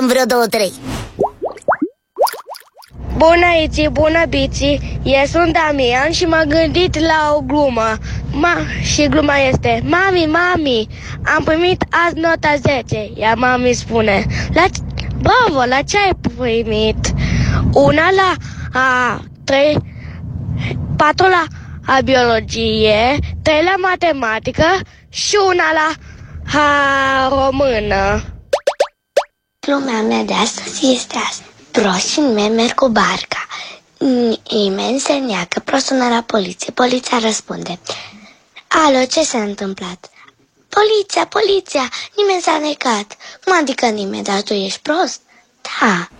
facem vreo 2-3. Bună, Iți, bună, Biții, eu sunt Damian și m-am gândit la o glumă. Și gluma este: Mami, am primit azi nota 10. Iar mami spune: bravo, la ce ai primit? Una la 4 la biologie, 3 la matematică și una la română. Glumea mea de astăzi este asta: prost și nimeni merg cu barca. Nimeni se neacă, prost sună la poliție. Poliția răspunde: alo, ce s-a întâmplat? Poliția, nimeni s-a necat. Cum adică nimeni, dar tu ești prost? Da.